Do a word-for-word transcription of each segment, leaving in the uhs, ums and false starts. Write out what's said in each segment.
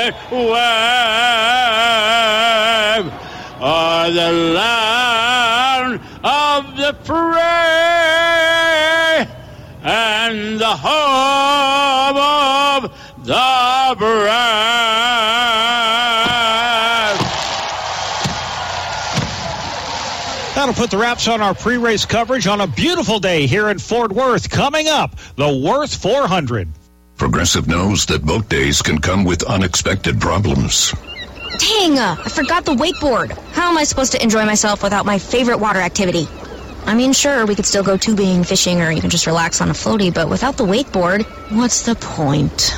wave o'er the land of the free and the home of the brave. That'll put the wraps on our pre-race coverage on a beautiful day here in Fort Worth. Coming up, the Worth four hundred. Progressive knows that boat days can come with unexpected problems. Dang, uh, I forgot the wakeboard. How am I supposed to enjoy myself without my favorite water activity? I mean, sure, we could still go tubing, fishing, or even just relax on a floaty, but without the wakeboard, what's the point?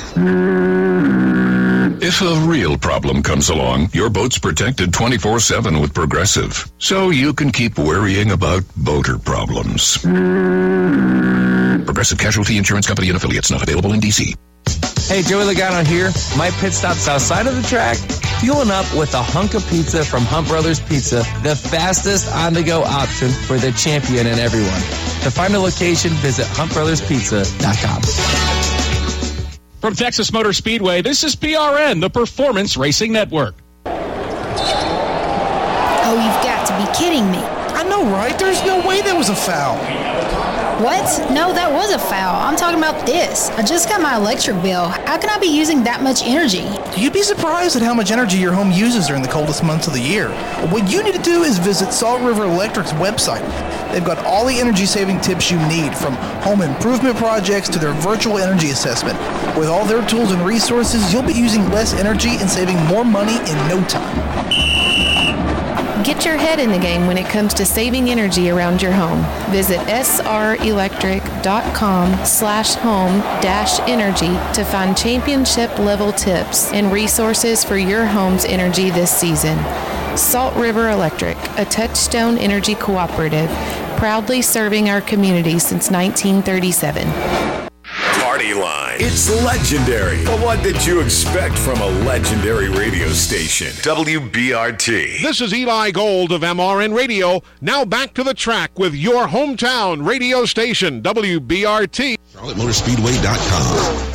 If a real problem comes along, your boat's protected twenty-four seven with Progressive, so you can keep worrying about boater problems. Progressive Casualty Insurance Company and Affiliates, not available in D C. Hey, Joey Logano here. My pit stop's outside of the track, fueling up with a hunk of pizza from Hunt Brothers Pizza, the fastest on-the-go option for the champion and everyone. To find a location, visit hunt brothers pizza dot com. From Texas Motor Speedway, this is P R N, the Performance Racing Network. Oh, you've got to be kidding me. I know, right? There's no way that was a foul. What? No, that was a foul. I'm talking about this. I just got my electric bill. How can I be using that much energy? You'd be surprised at how much energy your home uses during the coldest months of the year. What you need to do is visit Salt River Electric's website. They've got all the energy-saving tips you need, from home improvement projects to their virtual energy assessment. With all their tools and resources, you'll be using less energy and saving more money in no time. Get your head in the game when it comes to saving energy around your home. Visit srelectric.com slash home dash energy to find championship level tips and resources for your home's energy this season. Salt River Electric, a Touchstone Energy cooperative, proudly serving our community since nineteen thirty-seven. Party Line. It's legendary. But what did you expect from a legendary radio station? W B R T. This is Eli Gold of M R N Radio. Now back to the track with your hometown radio station, W B R T. Charlotte Motor Speedway dot com.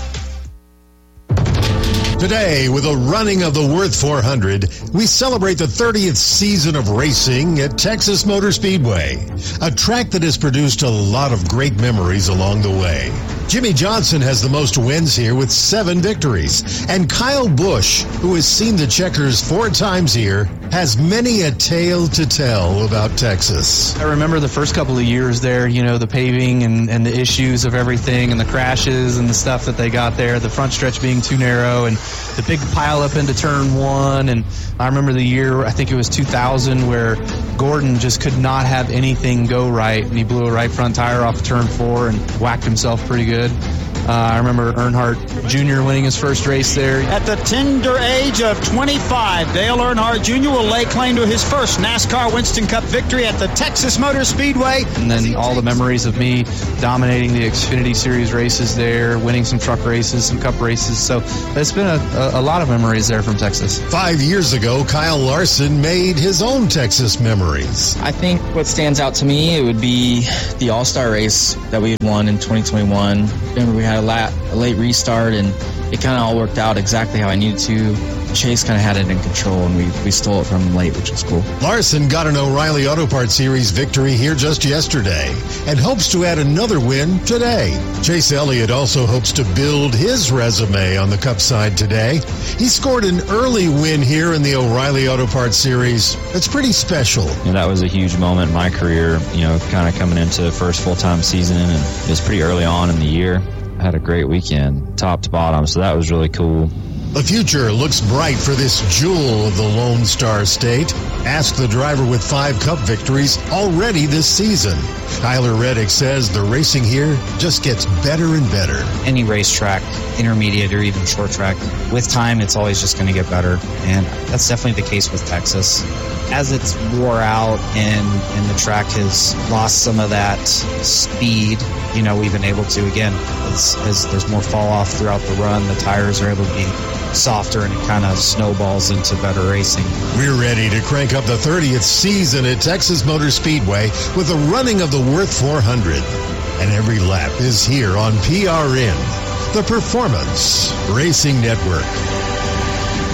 Today, with a running of the Worth four hundred, we celebrate the thirtieth season of racing at Texas Motor Speedway, a track that has produced a lot of great memories along the way. Jimmy Johnson has the most wins here with seven victories, and Kyle Busch, who has seen the checkers four times here, has many a tale to tell about Texas. I remember the first couple of years there, you know, the paving and, and the issues of everything and the crashes and the stuff that they got there, the front stretch being too narrow and the big pile up into turn one. And I remember the year, I think it was two thousand, where Gordon just could not have anything go right, and he blew a right front tire off of turn four and whacked himself pretty good. Uh, I remember Earnhardt Junior winning his first race there. At the tender age of twenty-five, Dale Earnhardt Junior will lay claim to his first NASCAR Winston Cup victory at the Texas Motor Speedway. And then all the memories of me dominating the Xfinity Series races there, winning some truck races, some cup races. So it's been a, a, a lot of memories there from Texas. Five years ago, Kyle Larson made his own Texas memories. I think what stands out to me, it would be the All-Star race that we had won in twenty twenty-one. Remember, we had a, la- a late restart, and it kind of all worked out exactly how I needed to. Chase kind of had it in control, and we, we stole it from him late, which was cool. Larson got an O'Reilly Auto Parts Series victory here just yesterday and hopes to add another win today. Chase Elliott also hopes to build his resume on the Cup side today. He scored an early win here in the O'Reilly Auto Parts Series. It's pretty special. You know, that was a huge moment in my career, you know, kind of coming into the first full-time season, and it was pretty early on in the year. I had a great weekend, top to bottom, so that was really cool. The future looks bright for this jewel of the Lone Star State. Ask the driver with five Cup victories already this season. Tyler Reddick says the racing here just gets better and better. Any racetrack, intermediate or even short track, with time it's always just going to get better, and that's definitely the case with Texas. As it's wore out and, and the track has lost some of that speed, you know, we've been able to, again, as, as there's more fall off throughout the run, the tires are able to be softer, and it kind of snowballs into better racing. We're ready to crank up the thirtieth season at Texas Motor Speedway with a running of the Worth four hundred. And every lap is here on P R N, the Performance Racing Network.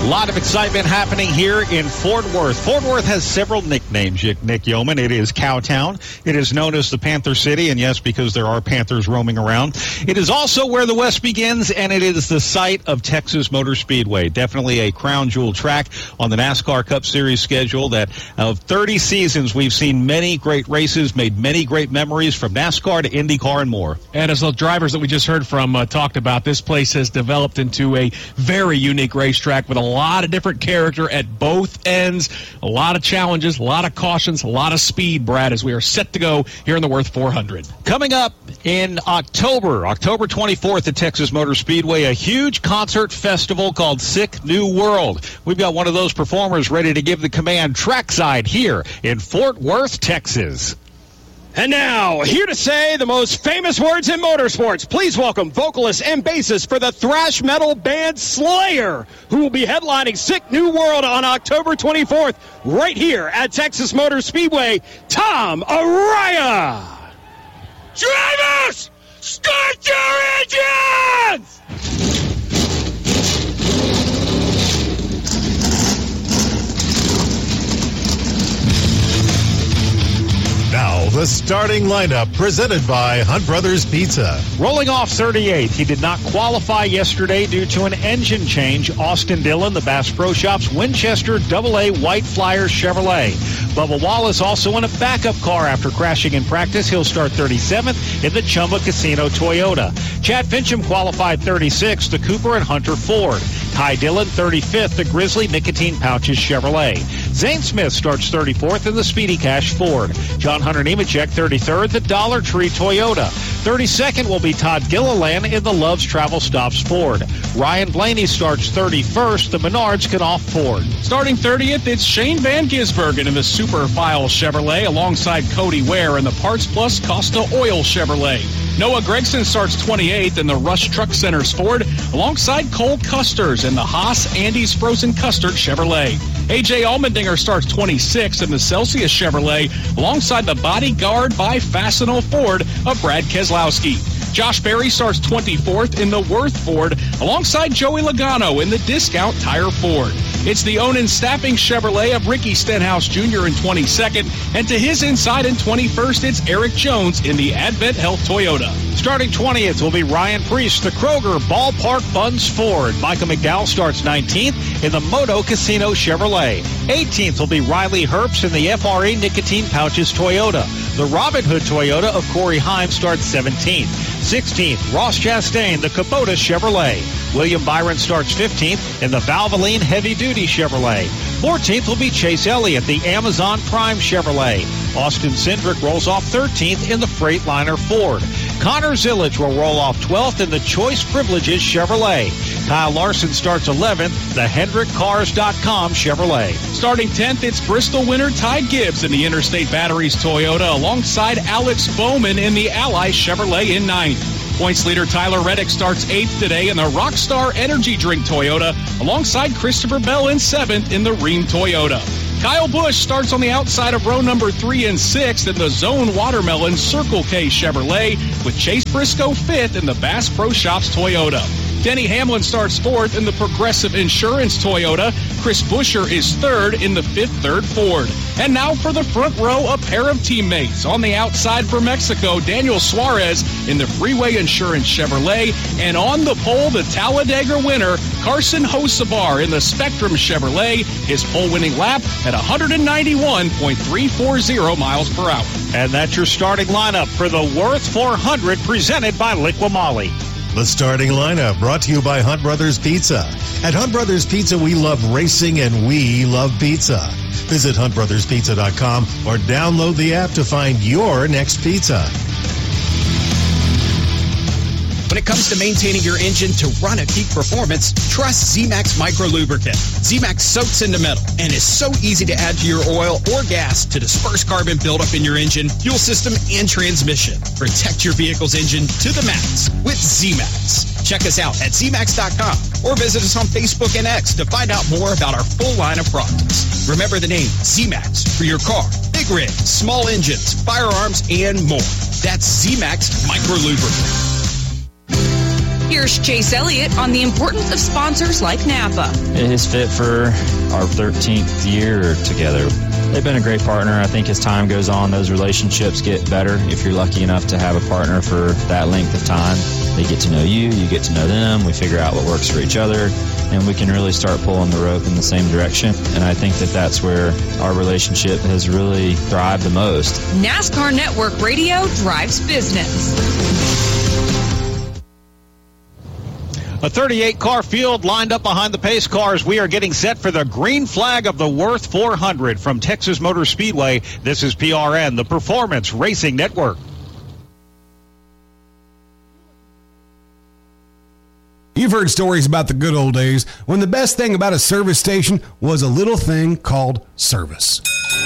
A lot of excitement happening here in Fort Worth. Fort Worth has several nicknames, Nick Yeoman. It is Cowtown. It is known as the Panther City, and yes, because there are Panthers roaming around. It is also where the West begins, and it is the site of Texas Motor Speedway. Definitely a crown jewel track on the NASCAR Cup Series schedule that of thirty seasons, we've seen many great races, made many great memories from NASCAR to IndyCar and more. And as the drivers that we just heard from uh, talked about, this place has developed into a very unique racetrack with a lot of different character at both ends, a lot of challenges, a lot of cautions, a lot of speed, Brad, as we are set to go here in the Worth four hundred. Coming up in October, October twenty-fourth at Texas Motor Speedway, a huge concert festival called Sick New World. We've got one of those performers ready to give the command trackside here in Fort Worth, Texas. And now, here to say the most famous words in motorsports, please welcome vocalist and bassist for the thrash metal band Slayer, who will be headlining Sick New World on October twenty-fourth, right here at Texas Motor Speedway, Tom Araya. Drivers, start your engines! Now, the starting lineup presented by Hunt Brothers Pizza. Rolling off thirty-eighth, he did not qualify yesterday due to an engine change. Austin Dillon, the Bass Pro Shops Winchester double A White Flyer Chevrolet. Bubba Wallace also in a backup car after crashing in practice. He'll start thirty-seventh in the Chumba Casino Toyota. Chad Fincham qualified thirty-sixth, the Cooper and Hunter Ford. Ty Dillon thirty-fifth, the Grizzly Nicotine Pouches Chevrolet. Zane Smith starts thirty-fourth in the Speedy Cash Ford. John Hunter Nemechek thirty-third, the Dollar Tree Toyota. thirty-second will be Todd Gilliland in the Love's Travel Stops Ford. Ryan Blaney starts thirty-first, the Menards Knauf Ford. Starting thirtieth, it's Shane Van Gisbergen in the Superfile Chevrolet alongside Cody Ware in the Parts Plus Costa Oil Chevrolet. Noah Gregson starts twenty-eighth in the Rush Truck Centers Ford alongside Cole Custers in the Haas Andy's Frozen Custard Chevrolet. A J Allmendinger starts twenty-sixth in the Celsius Chevrolet alongside the Bodyguard by Fastenal Ford of Brad Keselowski. Josh Berry starts twenty-fourth in the Worth Ford alongside Joey Logano in the Discount Tire Ford. It's the Onan Staffing Chevrolet of Ricky Stenhouse Junior in twenty-second, and to his inside in twenty-first, it's Eric Jones in the Advent Health Toyota. Starting twentieth will be Ryan Priest, the Kroger Ballpark Buns Ford. Michael McDowell starts nineteenth in the Moto Casino Chevrolet. eighteenth will be Riley Herbst in the F R A Nicotine Pouches Toyota. The Robin Hood Toyota of Corey Heim starts seventeenth. sixteenth, Ross Chastain, the Kubota Chevrolet. William Byron starts fifteenth in the Valvoline Heavy Duty Chevrolet. fourteenth will be Chase Elliott, the Amazon Prime Chevrolet. Austin Cindric rolls off thirteenth in the Freightliner Ford. Connor Zillage will roll off twelfth in the Choice Privileges Chevrolet. Kyle Larson starts eleventh, the Hendrick Cars dot com Chevrolet. Starting tenth, it's Bristol winner Ty Gibbs in the Interstate Batteries Toyota alongside Alex Bowman in the Ally Chevrolet in ninth. Points leader Tyler Reddick starts eighth today in the Rockstar Energy Drink Toyota alongside Christopher Bell in seventh in the Rheem Toyota. Kyle Busch starts on the outside of row number three and six in the Zone Watermelon Circle K Chevrolet, with Chase Briscoe fifth in the Bass Pro Shops Toyota. Denny Hamlin starts fourth in the Progressive Insurance Toyota. Chris Buescher is third in the Fifth Third Ford. And now for the front row, a pair of teammates. On the outside for Mexico, Daniel Suarez in the Freeway Insurance Chevrolet. And on the pole, the Talladega winner, Carson Hocevar in the Spectrum Chevrolet. His pole-winning lap at one ninety-one point three four zero miles per hour. And that's your starting lineup for the Worth four hundred presented by Liqui-Moly. The starting lineup brought to you by Hunt Brothers Pizza. At Hunt Brothers Pizza, we love racing and we love pizza. Visit hunt brothers pizza dot com or download the app to find your next pizza. When it comes to maintaining your engine to run at peak performance, trust Z-Max Micro Lubricant. Z-Max soaks into metal and is so easy to add to your oil or gas to disperse carbon buildup in your engine, fuel system, and transmission. Protect your vehicle's engine to the max with Z-Max. Check us out at Z max dot com or visit us on Facebook and X to find out more about our full line of products. Remember the name Z-Max for your car, big rigs, small engines, firearms, and more. That's Z-Max Micro Lubricant. Here's Chase Elliott on the importance of sponsors like Napa. It is fit for our thirteenth year together. They've been a great partner. I think as time goes on, those relationships get better. If you're lucky enough to have a partner for that length of time, they get to know you, you get to know them, we figure out what works for each other, and we can really start pulling the rope in the same direction. And I think that that's where our relationship has really thrived the most. NASCAR Network Radio drives business. A thirty-eight car field lined up behind the pace cars. We are getting set for the green flag of the Worth four hundred from Texas Motor Speedway. This is P R N, the Performance Racing Network. You've heard stories about the good old days when the best thing about a service station was a little thing called service.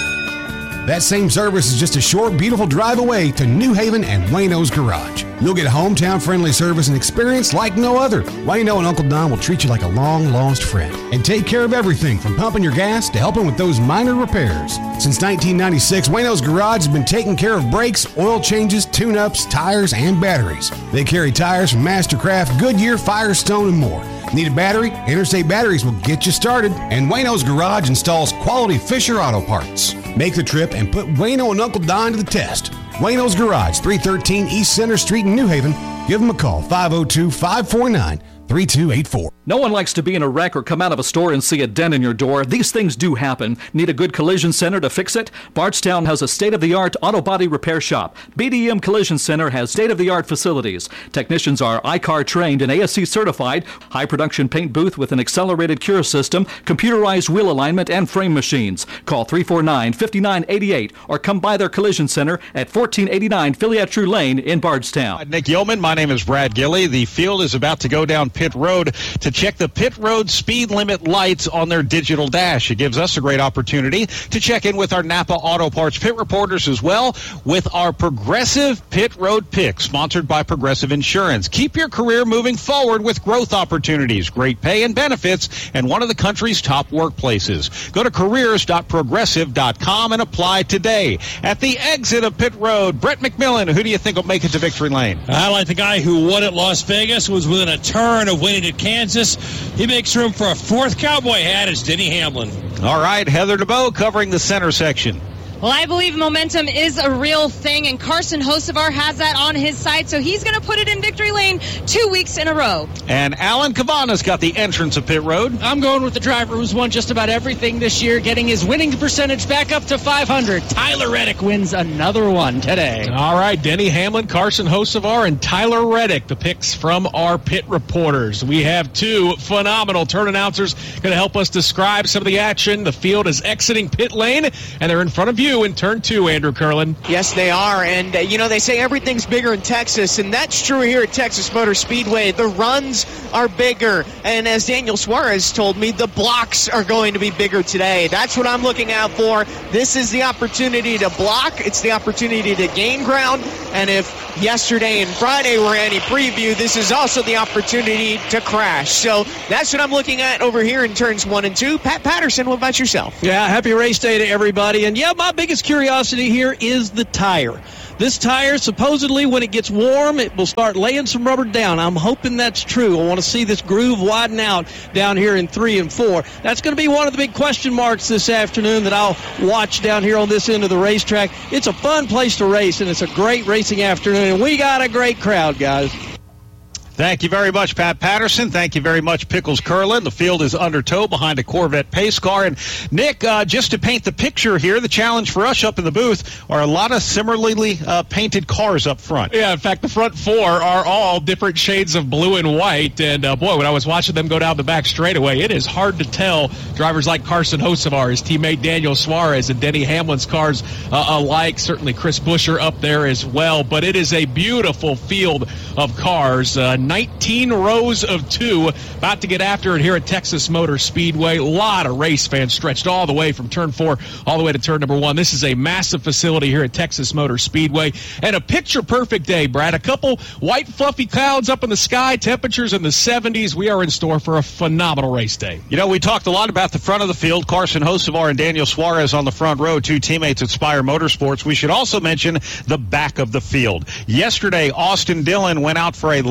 That same service is just a short, beautiful drive away to New Haven and Wayno's Garage. You'll get hometown-friendly service and experience like no other. Wayno and Uncle Don will treat you like a long-lost friend and take care of everything from pumping your gas to helping with those minor repairs. Since nineteen ninety-six, Wayno's Garage has been taking care of brakes, oil changes, tune-ups, tires, and batteries. They carry tires from Mastercraft, Goodyear, Firestone, and more. Need a battery? Interstate Batteries will get you started. And Wayno's Garage installs quality Fisher Auto Parts. Make the trip and put Wayno and Uncle Don to the test. Wayno's Garage, three thirteen East Center Street in New Haven. Give them a call, five oh two, five four nine, three two eight four. No one likes to be in a wreck or come out of a store and see a dent in your door. These things do happen. Need a good collision center to fix it? Bardstown has a state-of-the-art auto body repair shop. B D M Collision Center has state-of-the-art facilities. Technicians are I C A R trained and A S C certified. High production paint booth with an accelerated cure system, computerized wheel alignment, and frame machines. Call three four nine, five nine eight eight or come by their collision center at fourteen eighty-nine Filiatru Lane in Bardstown. Nick Yeoman, my name is Brad Gilly. The field is about to go down pit road to check the pit road speed limit lights on their digital dash. It gives us a great opportunity to check in with our Napa Auto Parts pit reporters as well with our Progressive Pit Road Pick, sponsored by Progressive Insurance. Keep your career moving forward with growth opportunities, great pay and benefits, and one of the country's top workplaces. Go to careers dot progressive dot com and apply today. At the exit of pit road, Brett McMillan, who do you think will make it to victory lane? I like the guy who won at Las Vegas, was within a turn of winning at Kansas. He makes room for a fourth cowboy hat. It's Denny Hamlin. All right, Heather DeBow covering the center section. Well, I believe momentum is a real thing, and Carson Hocevar has that on his side, so he's going to put it in victory lane two weeks in a row. And Alan Cavana's got the entrance of pit road. I'm going with the driver who's won just about everything this year, getting his winning percentage back up to five hundred. Tyler Reddick wins another one today. All right, Denny Hamlin, Carson Hocevar, and Tyler Reddick, the picks from our pit reporters. We have two phenomenal turn announcers going to help us describe some of the action. The field is exiting pit lane, and they're in front of you in turn two, Andrew Curlin. Yes, they are. And, uh, you know, they say everything's bigger in Texas, and that's true here at Texas Motor Speedway. The runs are bigger. And as Daniel Suarez told me, the blocks are going to be bigger today. That's what I'm looking out for. This is the opportunity to block. It's the opportunity to gain ground. And if yesterday and Friday were any preview, this is also the opportunity to crash. So that's what I'm looking at over here in turns one and two. Pat Patterson, what about yourself? Yeah, happy race day to everybody. And, yeah, my biggest curiosity here is the tire. This tire, supposedly, when it gets warm, it will start laying some rubber down. I'm hoping that's true. I want to see this groove widen out down here in three and four. That's going to be one of the big question marks this afternoon that I'll watch down here on this end of the racetrack. It's a fun place to race, and it's a great racing afternoon, and we got a great crowd, guys. Thank you very much, Pat Patterson. Thank you very much, Pickles Curlin. The field is under tow behind a Corvette pace car. And, Nick, uh, just to paint the picture here, the challenge for us up in the booth are a lot of similarly uh, painted cars up front. Yeah, in fact, the front four are all different shades of blue and white. And, uh, boy, when I was watching them go down the back straightaway, it is hard to tell drivers like Carson Hocevar, his teammate Daniel Suarez, and Denny Hamlin's cars uh, alike. Certainly Chris Buescher up there as well. But it is a beautiful field of cars. Uh, nineteen rows of two about to get after it here at Texas Motor Speedway. A lot of race fans stretched all the way from turn four all the way to turn number one. This is a massive facility here at Texas Motor Speedway, and a picture-perfect day, Brad. A couple white fluffy clouds up in the sky, temperatures in the seventies. We are in store for a phenomenal race day. You know, we talked a lot about the front of the field. Carson Hocevar and Daniel Suarez on the front row, two teammates at Spire Motorsports. We should also mention the back of the field. Yesterday, Austin Dillon went out for a lap in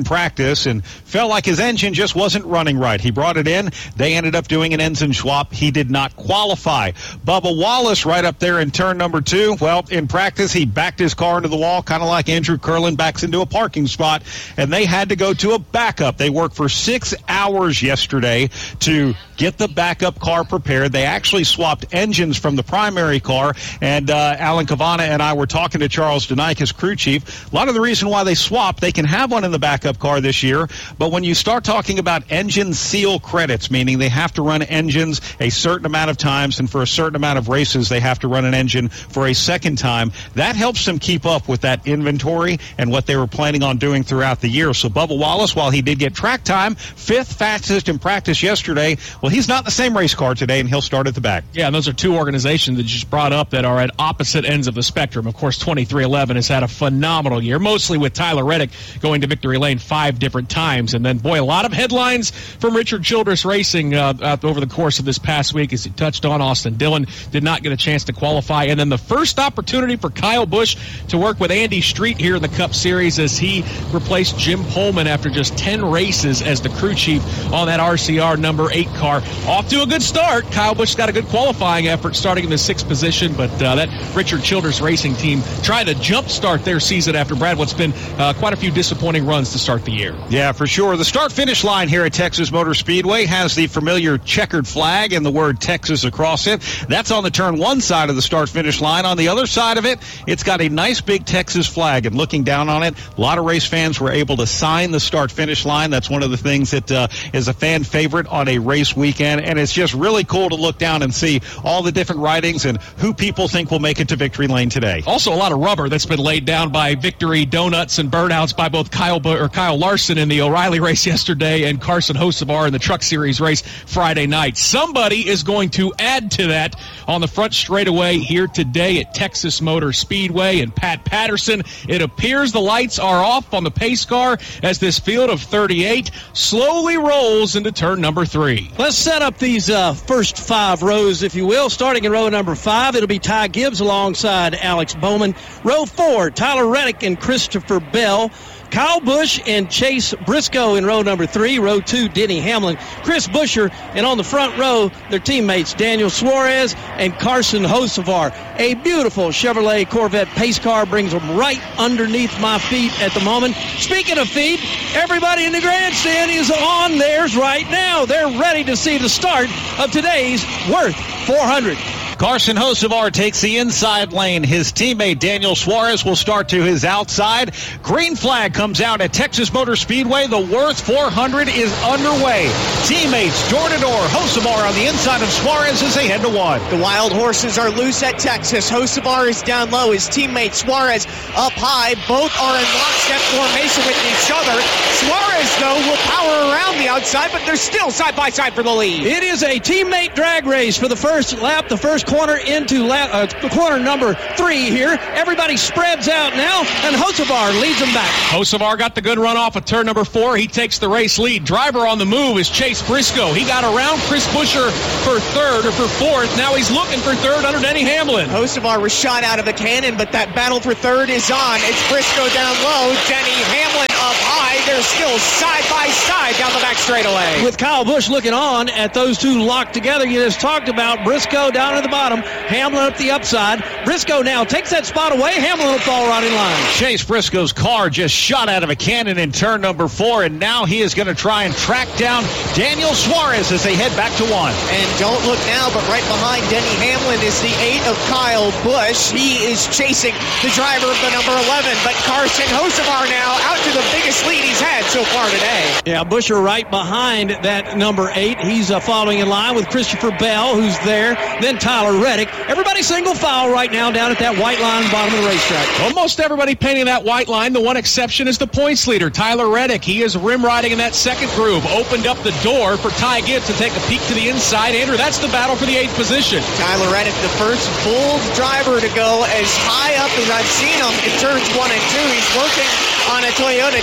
practice and felt like his engine just wasn't running right. He brought it in. They ended up doing an engine swap. He did not qualify. Bubba Wallace right up there in turn number two. Well, in practice, he backed his car into the wall, kind of like Andrew Curlin backs into a parking spot, and they had to go to a backup. They worked for six hours yesterday to get the backup car prepared. They actually swapped engines from the primary car, and uh, Alan Cavana and I were talking to Charles Denike, his crew chief. A lot of the reason why they swapped, they can have one in the backup car this year, but when you start talking about engine seal credits, meaning they have to run engines a certain amount of times, and for a certain amount of races they have to run an engine for a second time, that helps them keep up with that inventory and what they were planning on doing throughout the year. So Bubba Wallace, while he did get track time, fifth fastest in practice yesterday, well, he's not in the same race car today, and he'll start at the back. Yeah, and those are two organizations that you just brought up that are at opposite ends of the spectrum. Of course, twenty-three eleven has had a phenomenal year, mostly with Tyler Reddick going to victory lane five different times. And then, boy, a lot of headlines from Richard Childress Racing uh, uh, over the course of this past week, as he touched on. Austin Dillon did not get a chance to qualify. And then the first opportunity for Kyle Busch to work with Andy Street here in the Cup Series as he replaced Jim Pullman after just ten races as the crew chief on that R C R number eight car. Off to a good start. Kyle Busch got a good qualifying effort starting in the sixth position, but uh, that Richard Childress Racing team tried to jumpstart their season after Brad, what's been uh, quite a few disappointing runs to start the year. Yeah, for sure. The start-finish line here at Texas Motor Speedway has the familiar checkered flag and the word Texas across it. That's on the turn one side of the start-finish line. On the other side of it, it's got a nice big Texas flag, and looking down on it, a lot of race fans were able to sign the start-finish line. That's one of the things that uh, is a fan favorite on a race weekend, and it's just really cool to look down and see all the different writings and who people think will make it to victory lane today. Also, a lot of rubber that's been laid down by victory donuts and burnouts by both Kyle or Kyle Larson in the O'Reilly race yesterday and Carson Hocevar in the Truck Series race Friday night. Somebody is going to add to that on the front straightaway here today at Texas Motor Speedway. And Pat Patterson, it appears the lights are off on the pace car as this field of thirty-eight slowly rolls into turn number three. Let's set up these uh, first five rows, if you will. Starting in row number five, it'll be Ty Gibbs alongside Alex Bowman. Row four, Tyler Reddick and Christopher Bell. Kyle Busch and Chase Briscoe in row number three. Row two, Denny Hamlin, Chris Buescher, and on the front row, their teammates Daniel Suarez and Carson Hocevar. A beautiful Chevrolet Corvette pace car brings them right underneath my feet at the moment. Speaking of feet, everybody in the grandstand is on theirs right now. They're ready to see the start of today's Worth four hundred. Carson Hocevar takes the inside lane. His teammate Daniel Suarez will start to his outside. Green flag comes out at Texas Motor Speedway. The Worth four hundred is underway. Teammates door to door. Hocevar on the inside of Suarez as they head to one. The wild horses are loose at Texas. Hocevar is down low. His teammate Suarez up high. Both are in lockstep formation with each other. Suarez, though, will power around the outside, but they're still side by side for the lead. It is a teammate drag race for the first lap. The first corner into lap, uh, corner number three here. Everybody spreads out now, and Hocevar leads them back. Hocevar got the good run off of turn number four. He takes the race lead. Driver on the move is Chase Briscoe. He got around Chris Buescher for third or for fourth. Now he's looking for third under Denny Hamlin. Hocevar was shot out of a cannon, but that battle for third is on. It's Briscoe down low, Denny Hamlin up high. They're still side by side down the back straightaway. With Kyle Busch looking on at those two locked together, you just talked about Briscoe down at the bottom, Hamlin up the upside. Briscoe now takes that spot away. Hamlin will fall right in line. Chase Briscoe's car just shot out of a cannon in turn number four, and now he is going to try and track down Daniel Suarez as they head back to one. And don't look now, but right behind Denny Hamlin is the eight of Kyle Busch. He is chasing the driver of the number eleven, but Carson Hocevar now out to the biggest lead he's had so far today. Yeah, Buescher right behind that number eight. He's uh, following in line with Christopher Bell, who's there. Then Tyler Reddick. Everybody single file right now down at that white line bottom of the racetrack. Almost everybody painting that white line. The one exception is the points leader, Tyler Reddick. He is rim riding in that second groove. Opened up the door for Ty Gibbs to take a peek to the inside. Andrew, that's the battle for the eighth position. Tyler Reddick, the first full driver to go as high up as I've seen him in turns one and two. He's working on a Toyota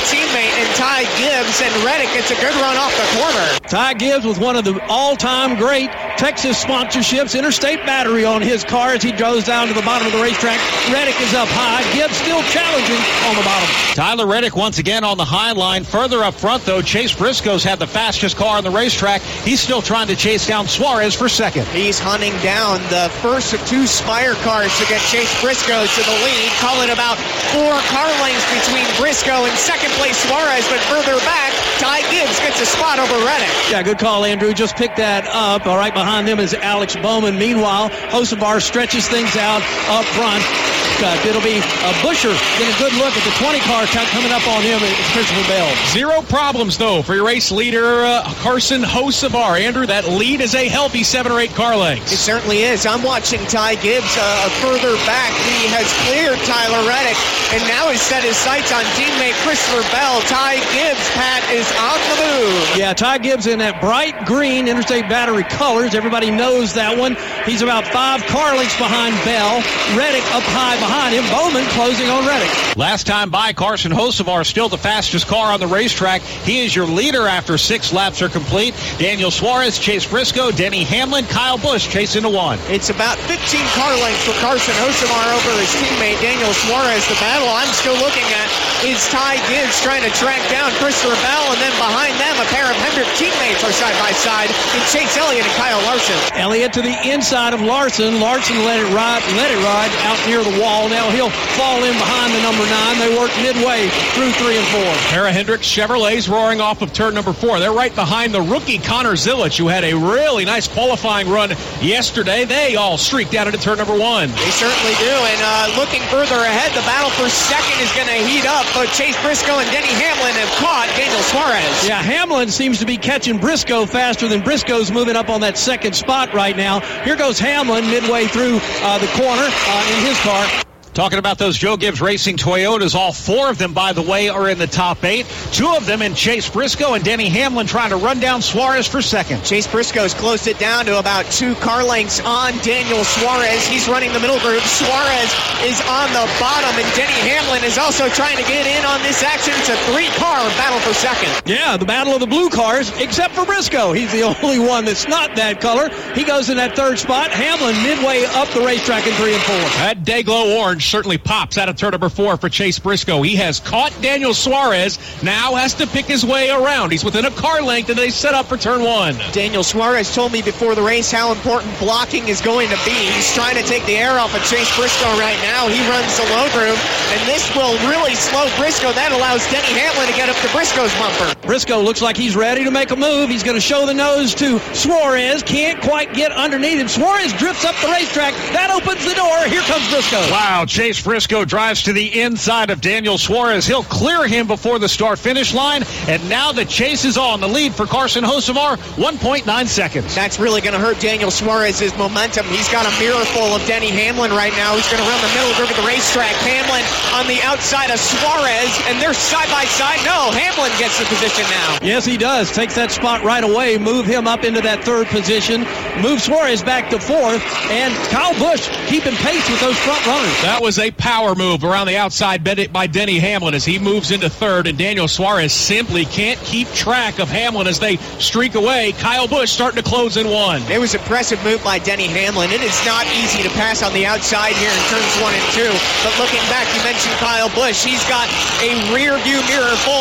teammate in Ty Gibbs, and Reddick gets a good run off the corner. Ty Gibbs with one of the all-time great Texas sponsorships, Interstate Battery, on his car as he goes down to the bottom of the racetrack. Reddick is up high. Gibbs still challenging on the bottom. Tyler Reddick once again on the high line. Further up front, though, Chase Briscoe's had the fastest car on the racetrack. He's still trying to chase down Suarez for second. He's hunting down the first of two Spire cars to get Chase Briscoe to the lead. Call it about four car lengths between Briscoe and second place Suarez, but further back, Ty Gibbs gets a spot over Reddick. Yeah, good call, Andrew. Just picked that up. All right, behind them is Alex Bowman. Meanwhile, Hocevar stretches things out up front. Uh, it'll be uh, Buscher getting a good look at the twenty car coming up on him. It's Christopher Bell. Zero problems, though, for your race leader, uh, Carson Hocevar. Andrew, that lead is a healthy seven or eight car lengths. It certainly is. I'm watching Ty Gibbs uh, further back. He has cleared Tyler Reddick and now has set his sights on teammate Christopher Bell. Ty Gibbs, Pat, is on the move. Yeah, Ty Gibbs in that bright green Interstate Battery colors. Everybody knows that one. He's about five car lengths behind Bell. Reddick up high behind him. Bowman closing on Reddick. Last time by, Carson Hocevar still the fastest car on the racetrack. He is your leader after six laps are complete. Daniel Suarez, Chase Briscoe, Denny Hamlin, Kyle Busch chasing to one. It's about fifteen car lengths for Carson Hocevar over his teammate Daniel Suarez. The battle I'm still looking at is Ty Gibbs trying to track down Christopher Bell, and then behind them a pair of Hendrick teammates are side by side in Chase Elliott and Kyle Larson. Elliott to the inside of Larson. Larson let it ride, let it ride out near the wall. Now he'll fall in behind the number nine. They work midway through three and four. Tara Hendricks Chevrolet's roaring off of turn number four. They're right behind the rookie Connor Zilich, who had a really nice qualifying run yesterday. They all streaked out into turn number one. They certainly do. And uh, looking further ahead, the battle for second is going to heat up. But Chase Briscoe and Denny Hamlin have caught Daniel Suarez. Yeah, Hamlin seems to be catching Briscoe faster than Briscoe's moving up on that second spot right now. Here goes Hamlin midway through uh, the corner uh, in his car. Talking about those Joe Gibbs Racing Toyotas, all four of them, by the way, are in the top eight. Two of them in Chase Briscoe and Denny Hamlin trying to run down Suarez for second. Chase Briscoe's closed it down to about two car lengths on Daniel Suarez. He's running the middle group. Suarez is on the bottom, and Denny Hamlin is also trying to get in on this action. It's a three-car battle for second. Yeah, the battle of the blue cars, except for Briscoe. He's the only one that's not that color. He goes in that third spot. Hamlin midway up the racetrack in three and four. That day-glow orange certainly pops out of turn number four for Chase Briscoe. He has caught Daniel Suarez, now has to pick his way around. He's within a car length, and they set up for turn one. Daniel Suarez told me before the race how important blocking is going to be. He's trying to take the air off of Chase Briscoe right now. He runs the low groove, and this will really slow Briscoe. That allows Denny Hamlin to get up to Briscoe's bumper. Briscoe looks like he's ready to make a move. He's going to show the nose to Suarez. Can't quite get underneath him. Suarez drifts up the racetrack. That opens the door. Here comes Briscoe. Wow, Chase Briscoe Briscoe drives to the inside of Daniel Suarez. He'll clear him before the start-finish line, and now the chase is on. The lead for Carson Hocevar, one point nine seconds. That's really going to hurt Daniel Suarez's momentum. He's got a mirror full of Denny Hamlin right now. He's going to run the middle group of the racetrack. Hamlin on the outside of Suarez, and they're side by side. No, Hamlin gets the position now. Yes, he does. Takes that spot right away, move him up into that third position, move Suarez back to fourth, and Kyle Busch keeping pace with those front runners. That was a power move around the outside by Denny Hamlin as he moves into third, and Daniel Suarez simply can't keep track of Hamlin as they streak away. Kyle Busch starting to close in one. It was an impressive move by Denny Hamlin. It is not easy to pass on the outside here in turns one and two, but looking back, you mentioned Kyle Busch. He's got a rear view mirror full